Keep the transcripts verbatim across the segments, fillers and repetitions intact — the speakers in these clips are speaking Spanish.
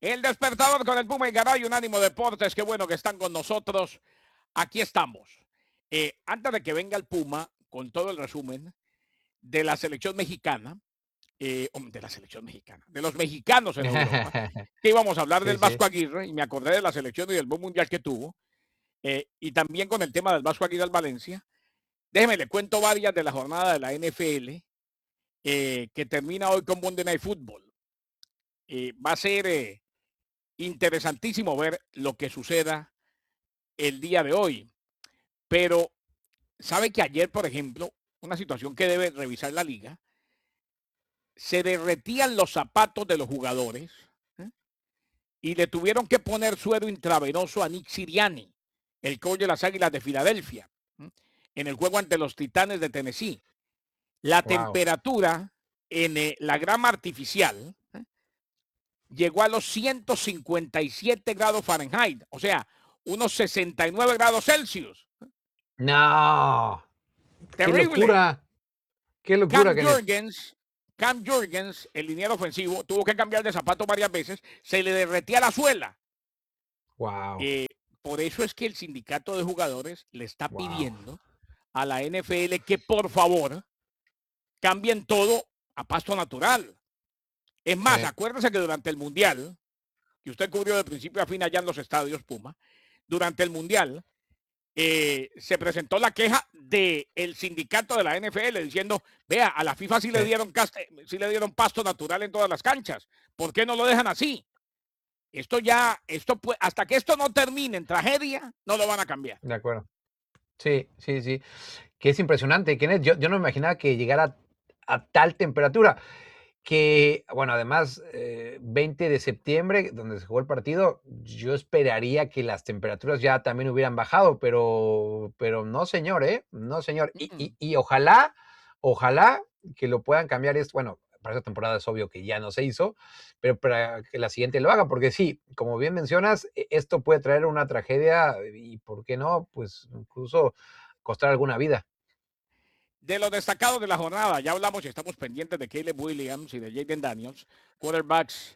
El despertador con el Puma y Garay, Unánimo Deportes. Qué bueno que están con nosotros. Aquí estamos. Eh, antes de que venga el Puma, con todo el resumen de la selección mexicana, eh, de la selección mexicana, de los mexicanos en Europa, que íbamos a hablar Sí, del sí. Vasco Aguirre, y me acordé de la selección y del buen mundial que tuvo, eh, y también con el tema del Vasco Aguirre al Valencia. Déjeme, le cuento varias de la jornada de la N F L, eh, que termina hoy con Monday Night Football. Eh, va a ser eh, interesantísimo ver lo que suceda el día de hoy. Pero, ¿sabe que ayer, por ejemplo, una situación que debe revisar la liga, se derretían los zapatos de los jugadores, ¿eh? Y le tuvieron que poner suero intravenoso a Nick Sirianni, el coach de las Águilas de Filadelfia, ¿eh? En el juego ante los Titanes de Tennessee. La Wow. temperatura en eh, la grama artificial, ¿eh?, llegó a los ciento cincuenta y siete grados Fahrenheit, o sea, unos sesenta y nueve grados Celsius. No, qué Terrible. locura, qué locura, Cam Kenneth. Jurgens, Cam Jurgens, el liniero ofensivo, tuvo que cambiar de zapato varias veces, se le derretía la suela. Wow, Eh, por eso es que el sindicato de jugadores le está wow. pidiendo a la N F L que por favor cambien todo a pasto natural. Es más, Sí, acuérdese que durante el Mundial, que usted cubrió de principio a fin allá en los estadios Puma, durante el Mundial, eh, se presentó la queja del sindicato de la N F L diciendo, vea, a la FIFA sí le, sí, dieron cast sí le dieron pasto natural en todas las canchas. ¿Por qué no lo dejan así? Esto ya, esto hasta que esto no termine en tragedia, no lo van a cambiar. de acuerdo. Sí, sí, sí. Que es impresionante, Kenneth. Yo, yo no me imaginaba que llegara a tal temperatura. Que, bueno, además, eh, veinte de septiembre, donde se jugó el partido, yo esperaría que las temperaturas ya también hubieran bajado, pero, pero no, señor, ¿eh? No, señor. Y, Mm. y, y ojalá, ojalá que lo puedan cambiar. Es, bueno, para esta temporada es obvio que ya no se hizo, pero para que la siguiente lo haga, porque sí, como bien mencionas, e- esto puede traer una tragedia y, ¿por qué no? Pues incluso costar alguna vida. De los destacados de la jornada, ya hablamos y estamos pendientes de Caleb Williams y de Jaden Daniels, quarterbacks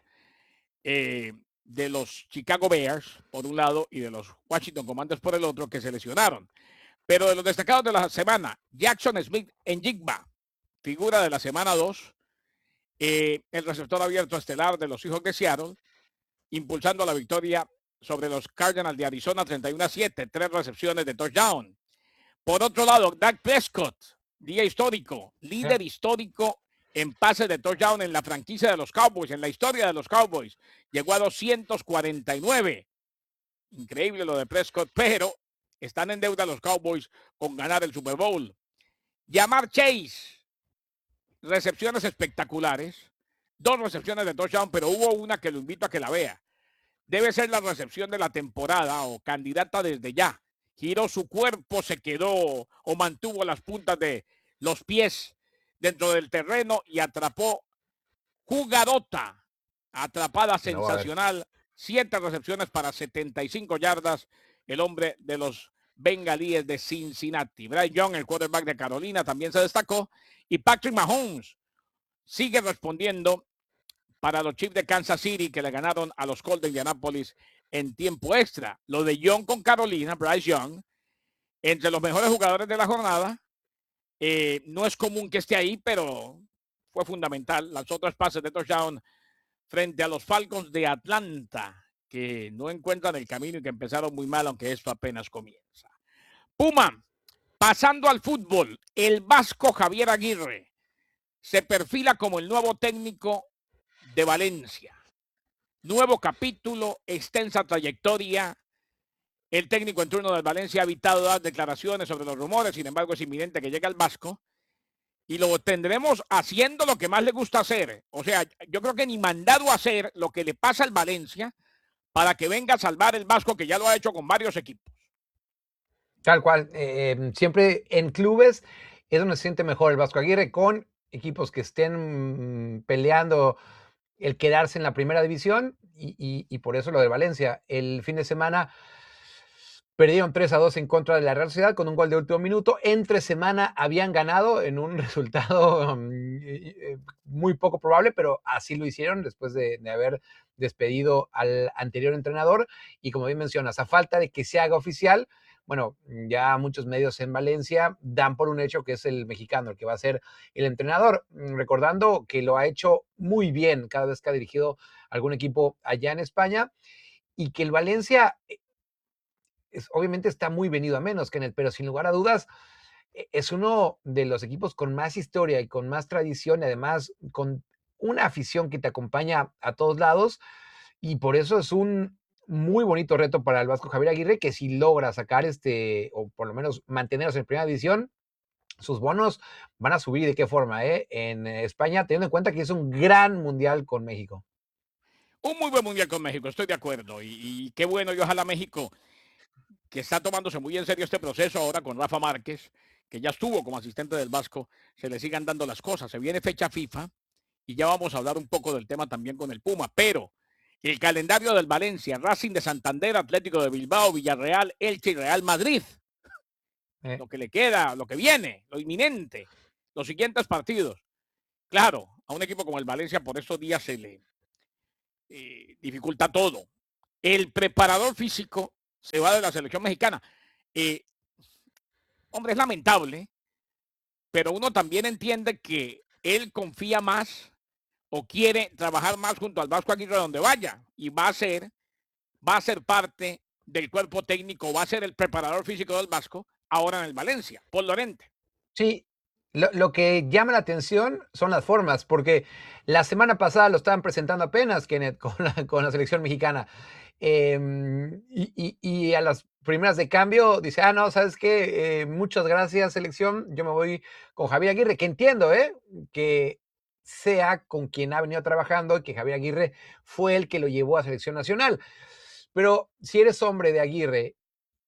eh, de los Chicago Bears, por un lado, y de los Washington Commanders por el otro, que se lesionaron. Pero de los destacados de la semana, Jackson Smith en Jigba, figura de la semana dos, eh, el receptor abierto estelar de los Seahawks de Seattle, impulsando la victoria sobre los Cardinals de Arizona treinta y uno a siete, tres recepciones de touchdown. Por otro lado, Dak Prescott, día histórico, Sí. líder histórico en pases de touchdown en la franquicia de los Cowboys, en la historia de los Cowboys. Llegó a doscientos cuarenta y nueve. Increíble lo de Prescott, pero están en deuda los Cowboys con ganar el Super Bowl. Jamar Chase, recepciones espectaculares. Dos recepciones de touchdown, pero hubo una que lo invito a que la vea. Debe ser la recepción de la temporada o candidata desde ya. Giró su cuerpo, se quedó o mantuvo las puntas de los pies dentro del terreno y atrapó jugadota. Atrapada No va a ver. sensacional. Siete recepciones para setenta y cinco yardas. El hombre de los bengalíes de Cincinnati. Bryce Young, el quarterback de Carolina, también se destacó. Y Patrick Mahomes sigue respondiendo para los Chiefs de Kansas City, que le ganaron a los Colts de Indianapolis en tiempo extra. Lo de Young con Carolina, Bryce Young, entre los mejores jugadores de la jornada. Eh, no es común que esté ahí, pero fue fundamental. Las otras pases de touchdown frente a los Falcons de Atlanta, que no encuentran el camino y que empezaron muy mal, aunque esto apenas comienza. Puma, pasando al fútbol, el vasco Javier Aguirre se perfila como el nuevo técnico de Valencia. Nuevo capítulo, extensa trayectoria. El técnico en turno del Valencia ha evitado dar declaraciones sobre los rumores, sin embargo es inminente que llegue al Vasco y lo tendremos haciendo lo que más le gusta hacer. O sea, yo creo que ni mandado a hacer lo que le pasa al Valencia para que venga a salvar el Vasco, que ya lo ha hecho con varios equipos. Tal cual. Eh, siempre en clubes es donde se siente mejor el Vasco Aguirre, con equipos que estén mm, peleando el quedarse en la primera división, y, y, y por eso lo de Valencia. El fin de semana Perdieron tres a dos en contra de la Real Sociedad con un gol de último minuto. Entre semana habían ganado en un resultado mm, eh, muy poco probable, pero así lo hicieron después de, de haber despedido al anterior entrenador. Y como bien mencionas, a falta de que se haga oficial, bueno, ya muchos medios en Valencia dan por un hecho que es el mexicano el que va a ser el entrenador, recordando que lo ha hecho muy bien cada vez que ha dirigido algún equipo allá en España y que el Valencia es, obviamente está muy venido a menos, Kenneth, pero sin lugar a dudas e, es uno de los equipos con más historia y con más tradición y además con una afición que te acompaña a todos lados y por eso es un muy bonito reto para el Vasco Javier Aguirre que si logra sacar este o por lo menos mantenerse en primera división, sus bonos van a subir. ¿De qué forma? Eh? En España, teniendo en cuenta que es un gran mundial con México. Un muy buen mundial con México, estoy de acuerdo. Y, y qué bueno, y ojalá México, que está tomándose muy en serio este proceso ahora con Rafa Márquez, que ya estuvo como asistente del Vasco, se le sigan dando las cosas. Se viene fecha FIFA y ya vamos a hablar un poco del tema también con el Puma, pero el calendario del Valencia, Racing de Santander, Atlético de Bilbao, Villarreal, Elche y Real Madrid. Eh. Lo que le queda, lo que viene, lo inminente, los siguientes partidos. Claro, a un equipo como el Valencia por estos días se le eh, dificulta todo. El preparador físico se va de la selección mexicana. Eh, hombre, es lamentable, pero uno también entiende que él confía más o quiere trabajar más junto al Vasco Aguirre donde vaya y va a ser, va a ser parte del cuerpo técnico, va a ser el preparador físico del Vasco ahora en el Valencia, Paul Llorente. Sí, lo, lo que llama la atención son las formas, porque la semana pasada lo estaban presentando apenas, Kenneth, con la, con la selección mexicana. Eh, y, y, y, a las primeras de cambio dice, ah, no, ¿sabes qué? Eh, muchas gracias, selección, yo me voy con Javier Aguirre, que entiendo, ¿eh? Que sea con quien ha venido trabajando y que Javier Aguirre fue el que lo llevó a selección nacional. Pero si eres hombre de Aguirre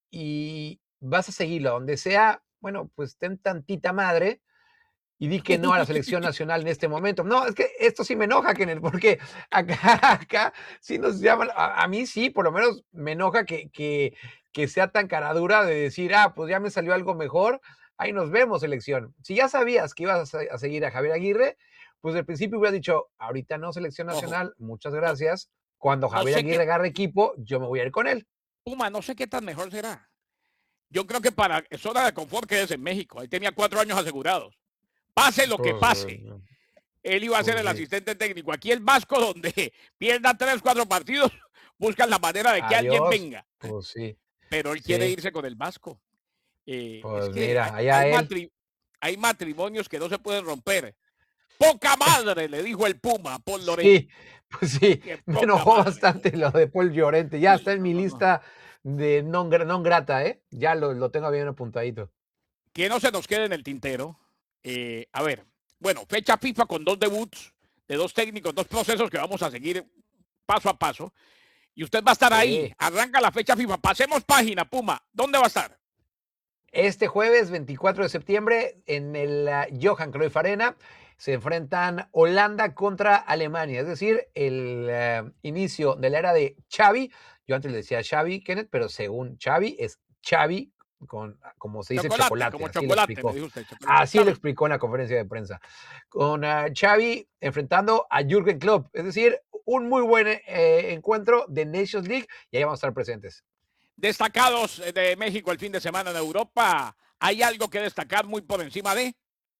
y vas a seguirlo donde sea, bueno, pues ten tantita madre y di que no a la selección nacional en este momento. No, es que esto sí me enoja, Kenneth, porque acá, acá sí nos llaman, a, a mí sí, por lo menos me enoja que, que, que sea tan caradura de decir, ah, pues ya me salió algo mejor, ahí nos vemos, selección. Si ya sabías que ibas a, a seguir a Javier Aguirre, pues al principio hubieras dicho, ahorita no, selección nacional, Ojo. muchas gracias. Cuando Javier no sé Aguirre qué... agarre equipo, yo me voy a ir con él. Puma, no sé qué tan mejor será. Yo creo que para zona de confort que es en México, ahí tenía cuatro años asegurados. Pase lo que pase, él iba a ser el asistente técnico. Aquí el Vasco, donde pierda tres, cuatro partidos, buscan la manera de que Adiós. alguien venga. Pues sí. Pero él sí. quiere irse con el Vasco. Eh, pues es que mira, hay, allá hay, él. matri hay matrimonios que no se pueden romper. Poca madre, le dijo el Puma, Paul Llorente. Sí, pues sí, me enojó madre. bastante lo de Paul Llorente. Ya está en mi lista de non, non grata, ¿eh? Ya lo, lo tengo bien apuntadito. Que no se nos quede en el tintero. Eh, a ver, bueno, fecha FIFA con dos debuts de dos técnicos, dos procesos que vamos a seguir paso a paso. Y usted va a estar sí. ahí. Arranca la fecha FIFA. Pasemos página, Puma. ¿Dónde va a estar? Este jueves, veinticuatro de septiembre, en el uh, Johan Cruyff Arena, se enfrentan Holanda contra Alemania. Es decir, el uh, inicio de la era de Xavi. Yo antes le decía Xavi, Kenneth, pero según Xavi es Xavi con, como se dice, chocolate. chocolate como así chocolate, lo explicó. me usted, chocolate. Así lo explicó en la conferencia de prensa. Con uh, Xavi enfrentando a Jürgen Klopp. Es decir, un muy buen eh, encuentro de Nations League y ahí vamos a estar presentes. Destacados de México el fin de semana en Europa. ¿Hay algo que destacar muy por encima de?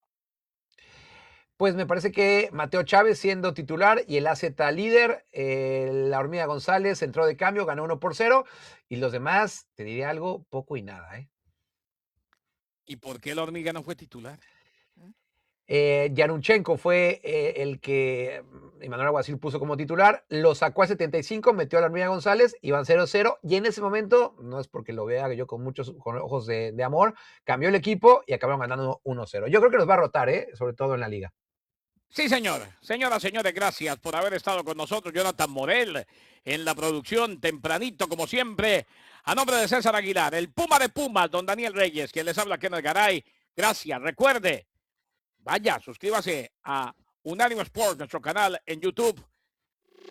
Pues me parece que Mateo Chávez siendo titular y el A Z líder, eh, la Hormiga González entró de cambio, ganó uno por cero y los demás, te diré algo, poco y nada. ¿eh? ¿Y por qué la Hormiga no fue titular? Eh, Yarunchenko fue eh, el que Emanuel Alguacil puso como titular, lo sacó a setenta y cinco, metió a la Hormiga González, iban cero cero, y en ese momento, no es porque lo vea yo con muchos con ojos de, de amor, cambió el equipo y acabaron ganando uno cero. Yo creo que los va a rotar, ¿eh? Sobre todo en la liga. Sí, señor. Señoras, señores, gracias por haber estado con nosotros. Jonathan Morel en la producción, tempranito, como siempre. A nombre de César Aguilar, el Puma de Pumas, don Daniel Reyes, quien les habla, Kenneth Garay. Gracias. Recuerde, vaya, suscríbase a Unánimo Sports, nuestro canal en YouTube.